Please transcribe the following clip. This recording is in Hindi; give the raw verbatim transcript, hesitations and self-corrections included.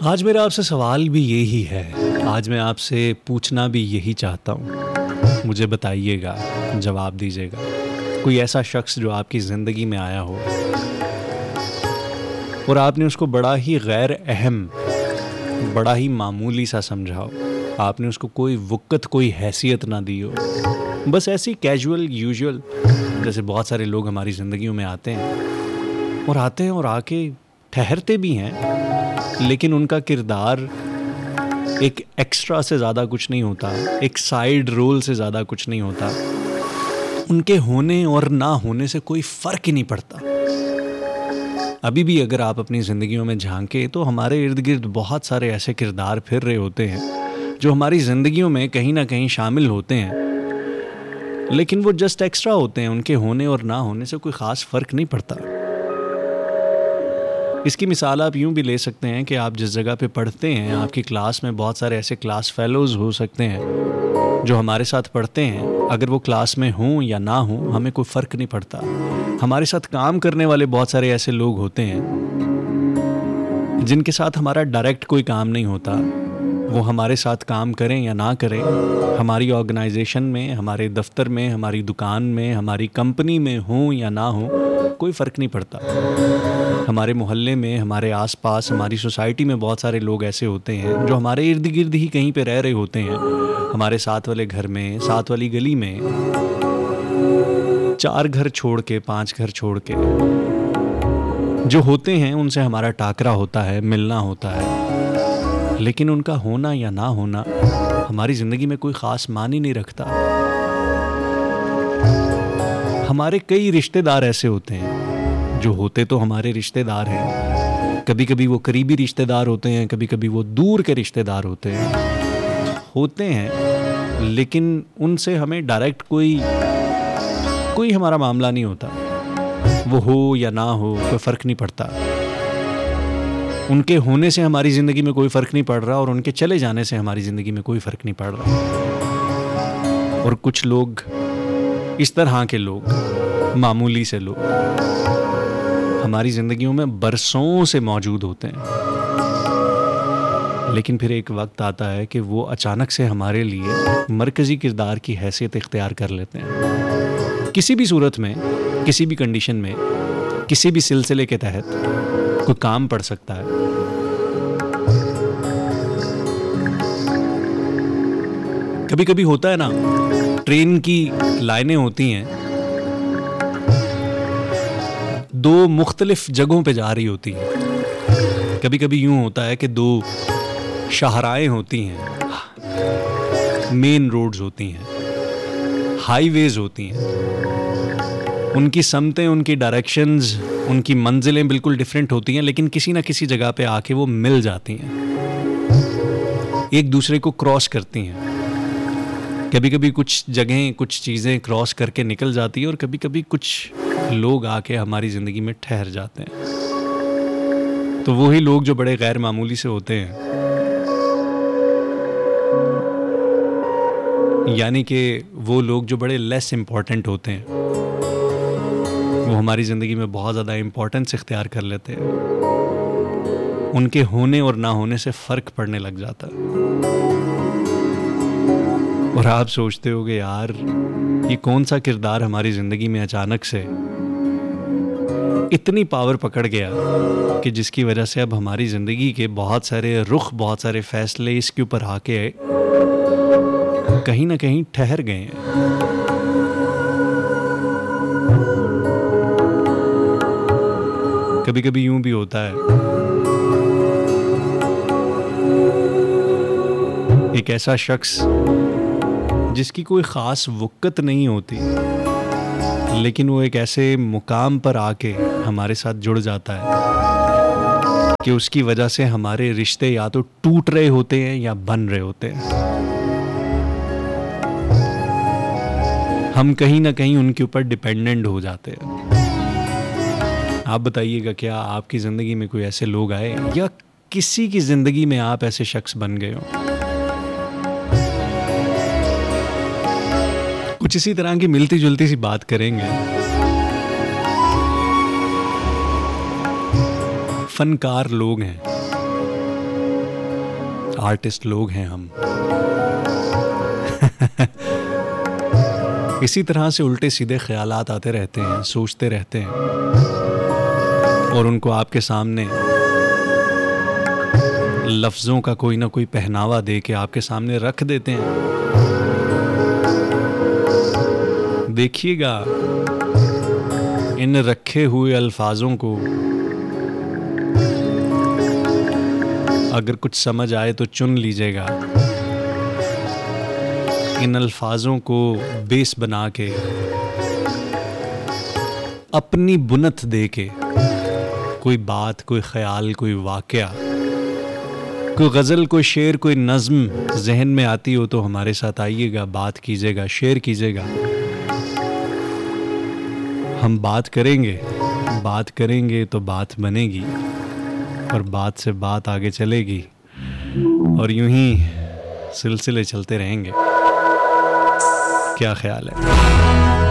आज मेरा आपसे सवाल भी यही है, आज मैं आपसे पूछना भी यही चाहता हूँ। मुझे बताइएगा, जवाब दीजिएगा। कोई ऐसा शख्स जो आपकी ज़िंदगी में आया हो और आपने उसको बड़ा ही गैर अहम, बड़ा ही मामूली सा समझा हो, आपने उसको कोई वक़्त, कोई हैसियत ना दी हो, बस ऐसी कैजुअल, यूजुअल, जैसे बहुत सारे लोग हमारी ज़िंदगियों में आते हैं और आते हैं और आके ठहरते भी हैं, लेकिन उनका किरदार एक एक्स्ट्रा से ज़्यादा कुछ नहीं होता, एक साइड रोल से ज़्यादा कुछ नहीं होता। उनके होने और ना होने से कोई फ़र्क ही नहीं पड़ता। अभी भी अगर आप अपनी ज़िंदगियों में झांकें तो हमारे इर्द गिर्द बहुत सारे ऐसे किरदार फिर रहे होते हैं जो हमारी ज़िंदगियों में कहीं ना कहीं शामिल होते हैं, लेकिन वो जस्ट एक्स्ट्रा होते हैं। उनके होने और ना होने से कोई ख़ास फ़र्क नहीं पड़ता। इसकी मिसाल आप यूँ भी ले सकते हैं कि आप जिस जगह पे पढ़ते हैं, आपकी क्लास में बहुत सारे ऐसे क्लास फेलोज़ हो सकते हैं जो हमारे साथ पढ़ते हैं। अगर वो क्लास में हों या ना हों, हमें कोई फ़र्क नहीं पड़ता। हमारे साथ काम करने वाले बहुत सारे ऐसे लोग होते हैं जिनके साथ हमारा डायरेक्ट कोई काम नहीं होता। वो हमारे साथ काम करें या ना करें, हमारी ऑर्गेनाइजेशन में, हमारे दफ्तर में, हमारी दुकान में, हमारी कंपनी में हों या ना हों, कोई फ़र्क नहीं पड़ता। हमारे मोहल्ले में, हमारे आसपास, हमारी सोसाइटी में बहुत सारे लोग ऐसे होते हैं जो हमारे इर्द गिर्द ही कहीं पे रह रहे होते हैं, हमारे साथ वाले घर में, साथ वाली गली में, चार घर छोड़ के, पांच घर छोड़ के जो होते हैं, उनसे हमारा टाकरा होता है, मिलना होता है, लेकिन उनका होना या ना होना हमारी ज़िंदगी में कोई ख़ास मान ही नहीं रखता। हमारे कई रिश्तेदार ऐसे होते हैं जो होते तो हमारे रिश्तेदार हैं, कभी कभी वो करीबी रिश्तेदार होते हैं, कभी कभी वो दूर के रिश्तेदार होते हैं होते हैं लेकिन उनसे हमें डायरेक्ट कोई कोई हमारा मामला नहीं होता। वो हो या ना हो, कोई फ़र्क नहीं पड़ता। उनके होने से हमारी ज़िंदगी में कोई फ़र्क नहीं पड़ रहा और उनके चले जाने से हमारी ज़िंदगी में कोई फ़र्क नहीं पड़ रहा। और कुछ लोग, इस तरह के लोग, मामूली से लोग हमारी ज़िंदगियों में बरसों से मौजूद होते हैं, लेकिन फिर एक वक्त आता है कि वो अचानक से हमारे लिए मरकज़ी किरदार की हैसियत इख्तियार कर लेते हैं। किसी भी सूरत में, किसी भी कंडीशन में, किसी भी सिलसिले के तहत कोई काम पड़ सकता है। कभी कभी होता है ना, ट्रेन की लाइनें होती हैं, दो मुख्तलिफ जगहों पे जा रही होती हैं। कभी कभी यूं होता है कि दो शाहराएं होती हैं, मेन रोड्स होती हैं, हाईवेज होती हैं। उनकी समतें, उनकी डायरेक्शंस, उनकी मंजिलें बिल्कुल डिफरेंट होती हैं, लेकिन किसी ना किसी जगह पे आके वो मिल जाती हैं, एक दूसरे को क्रॉस करती हैं। कभी कभी कुछ जगहें, कुछ चीज़ें क्रॉस करके निकल जाती हैं और कभी कभी कुछ लोग आके हमारी ज़िंदगी में ठहर जाते हैं। तो वही लोग जो बड़े गैर मामूली से होते हैं, यानी कि वो लोग जो बड़े लेस इम्पॉर्टेंट होते हैं, वो हमारी ज़िंदगी में बहुत ज़्यादा इम्पोर्टेंस इख्तियार कर लेते हैं। उनके होने और ना होने से फ़र्क पड़ने लग जाता है। और आप सोचते होगे, यार ये कौन सा किरदार हमारी ज़िंदगी में अचानक से इतनी पावर पकड़ गया कि जिसकी वजह से अब हमारी ज़िंदगी के बहुत सारे रुख, बहुत सारे फ़ैसले इसके ऊपर आके कहीं ना कहीं ठहर गए हैं। कभी कभी यूं भी होता है, एक ऐसा शख्स जिसकी कोई ख़ास वक़्त नहीं होती, लेकिन वो एक ऐसे मुकाम पर आके हमारे साथ जुड़ जाता है कि उसकी वजह से हमारे रिश्ते या तो टूट रहे होते हैं या बन रहे होते हैं। हम कहीं ना कहीं उनके ऊपर डिपेंडेंट हो जाते हैं। आप बताइएगा, क्या आपकी ज़िंदगी में कोई ऐसे लोग आए या किसी की ज़िंदगी में आप ऐसे शख्स बन गए हो? कुछ इसी तरह की मिलती जुलती सी बात करेंगे। फनकार लोग हैं, आर्टिस्ट लोग हैं हम। इसी तरह से उल्टे सीधे ख्यालात आते रहते हैं, सोचते रहते हैं और उनको आपके सामने लफ्ज़ों का कोई ना कोई पहनावा दे के आपके सामने रख देते हैं। देखिएगा इन रखे हुए अल्फाजों को अगर कुछ समझ आए तो चुन लीजिएगा। इन अल्फाजों को बेस बना के अपनी बुनत दे के कोई बात, कोई ख्याल, कोई वाक़या, कोई गज़ल, कोई शेर, कोई नज़्म जहन में आती हो तो हमारे साथ आइएगा, बात कीजिएगा, शेयर कीजिएगा। हम बात करेंगे, बात करेंगे तो बात बनेगी और बात से बात आगे चलेगी और यूं ही सिलसिले चलते रहेंगे। क्या ख्याल है?